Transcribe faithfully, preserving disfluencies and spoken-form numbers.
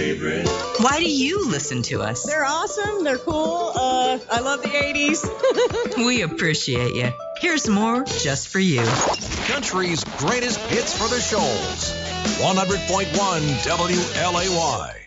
favorite. Why do you listen to us? They're awesome. They're cool. Uh, I love the eighties. We appreciate you. Here's more just for you. Country's greatest hits for the Shoals. one hundred point one W L A Y.